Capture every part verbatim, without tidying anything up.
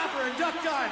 Dapper and Duck Done.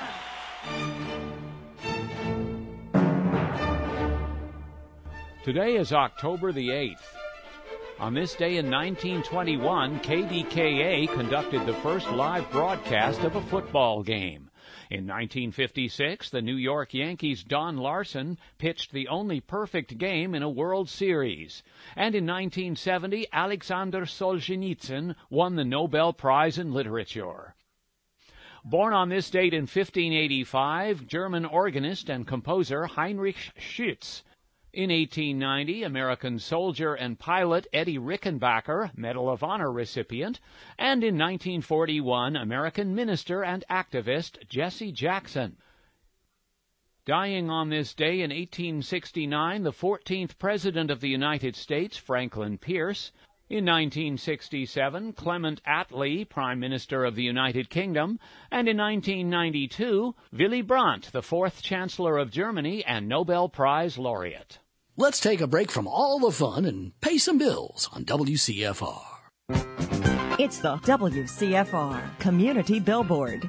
Today is October the eighth. On this day in nineteen twenty-one, K D K A conducted the first live broadcast of a football game. In nineteen fifty-six, the New York Yankees' Don Larson pitched the only perfect game in a World Series. And in nineteen seventy, Alexander Solzhenitsyn won the Nobel Prize in Literature. Born on this date in fifteen eighty-five, German organist and composer Heinrich Schütz. In eighteen ninety, American soldier and pilot Eddie Rickenbacker, Medal of Honor recipient, and in nineteen forty-one, American minister and activist Jesse Jackson. Dying on this day in eighteen sixty-nine, the fourteenth President of the United States, Franklin Pierce. In nineteen sixty-seven, Clement Attlee, Prime Minister of the United Kingdom, and in nineteen ninety-two, Willy Brandt, the fourth Chancellor of Germany and Nobel Prize laureate. Let's take a break from all the fun and pay some bills on W C F R. It's the W C F R Community Billboard.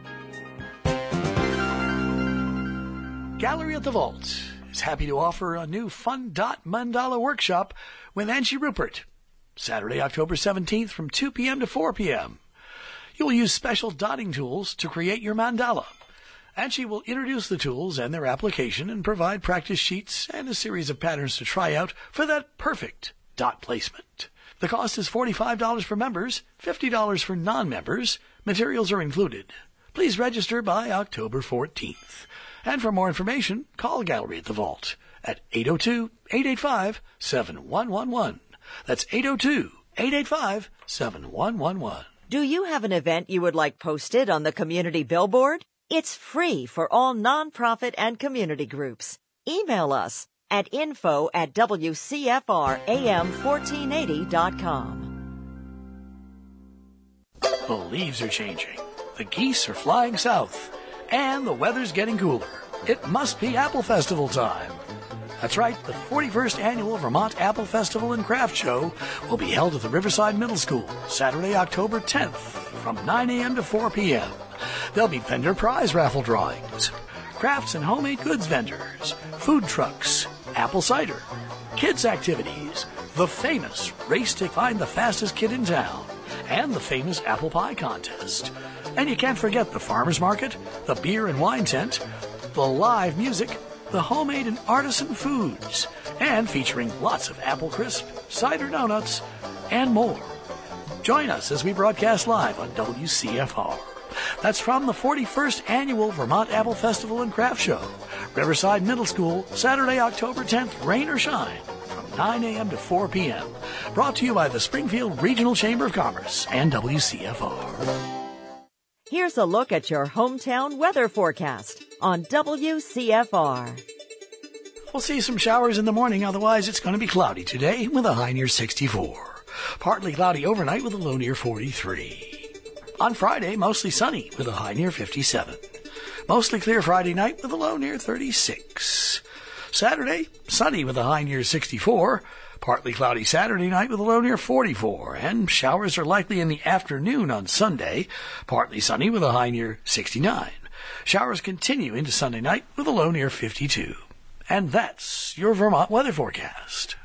Gallery at the Vault is happy to offer a new Fun Dot Mandala workshop with Angie Rupert. Saturday, October seventeenth from two p.m. to four p.m. You will use special dotting tools to create your mandala. And she will introduce the tools and their application and provide practice sheets and a series of patterns to try out for that perfect dot placement. The cost is forty-five dollars for members, fifty dollars for non-members. Materials are included. Please register by October fourteenth. And for more information, call Gallery at the Vault at eight oh two, eight eight five, seven one one one. That's eight oh two, eight eight five, seven one one one. Do you have an event you would like posted on the Community Billboard? It's free for all nonprofit and community groups. Email us at info at W C F R A M fourteen eighty dot com. The leaves are changing. The geese are flying south. And the weather's getting cooler. It must be Apple Festival time. That's right, the forty-first Annual Vermont Apple Festival and Craft Show will be held at the Riverside Middle School, Saturday, October tenth, from nine a.m. to four p.m. There'll be vendor prize raffle drawings, crafts and homemade goods vendors, food trucks, apple cider, kids' activities, the famous race to find the fastest kid in town, and the famous apple pie contest. And you can't forget the farmer's market, the beer and wine tent, the live music, the homemade and artisan foods, and featuring lots of apple crisp, cider donuts, and more. Join us as we broadcast live on W C F R. That's from the forty-first Annual Vermont Apple Festival and Craft Show, Riverside Middle School, Saturday, October tenth, rain or shine, from nine a.m. to four p.m. Brought to you by the Springfield Regional Chamber of Commerce and W C F R. Here's a look at your hometown weather forecast on W C F R. We'll see some showers in the morning, otherwise it's going to be cloudy today with a high near sixty-four. Partly cloudy overnight with a low near forty-three. On Friday, mostly sunny with a high near fifty-seven. Mostly clear Friday night with a low near thirty-six. Saturday, sunny with a high near sixty-four. Partly cloudy Saturday night with a low near forty-four. And showers are likely in the afternoon on Sunday. Partly sunny with a high near sixty-nine. Showers continue into Sunday night with a low near fifty-two. And that's your Vermont weather forecast.